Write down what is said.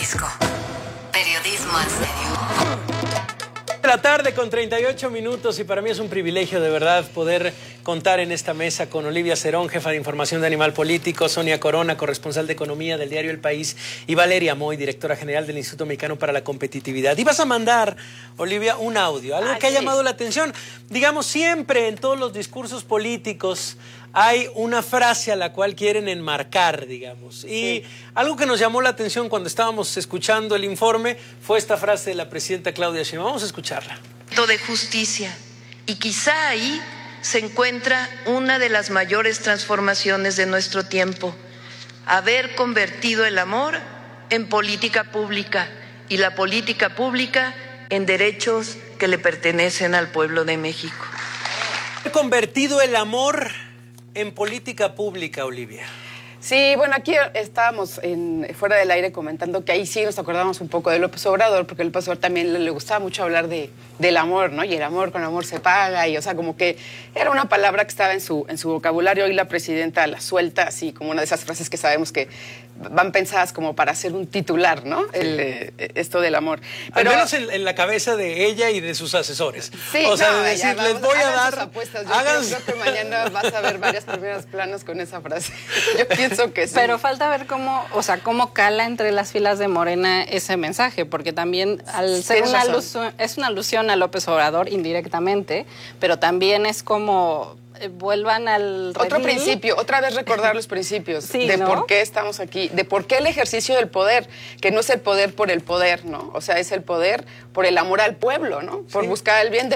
Jalisco. Periodismo al serio. La tarde con 38 minutos y para mí es un privilegio de verdad poder contar en esta mesa con Olivia Cerón, jefa de información de Animal Político, Sonia Corona, corresponsal de economía del diario El País, y Valeria Moy, directora general del Instituto Mexicano para la Competitividad. Y vas a mandar, Olivia, un audio, algo que ha llamado la atención. Digamos, siempre en todos los discursos políticos hay una frase a la cual quieren enmarcar, digamos. Y algo que nos llamó la atención cuando estábamos escuchando el informe fue esta frase de la presidenta Claudia Sheinbaum. Vamos a escucharla. De justicia. Y quizá ahí se encuentra una de las mayores transformaciones de nuestro tiempo. Haber convertido el amor en política pública y la política pública en derechos que le pertenecen al pueblo de México. Haber convertido el amor en política pública, Olivia. Sí, bueno, aquí estábamos fuera del aire comentando que ahí sí nos acordamos un poco de López Obrador, porque a López Obrador también le gustaba mucho hablar del amor, ¿no? Y el amor con amor se paga, y o sea, como que era una palabra que estaba en su vocabulario. Hoy la presidenta la suelta así como una de esas frases que sabemos que van pensadas como para hacer un titular, ¿no? Sí. Esto del amor. Pero, al menos en la cabeza de ella y de sus asesores. Sí, o sea, no, de decir, les voy a dar... Apuestas. Yo creo que mañana vas a ver varias primeras planos con esa frase. Yo pienso que sí. Pero falta ver cómo cala entre las filas de Morena ese mensaje, porque también al ser es una alusión a López Obrador indirectamente, pero también es como vuelvan al redil. Otro principio, otra vez recordar los principios de por qué estamos aquí, de por qué el ejercicio del poder, que no es el poder por el poder, ¿no? O sea, es el poder por el amor al pueblo, ¿no? Por buscar el bien del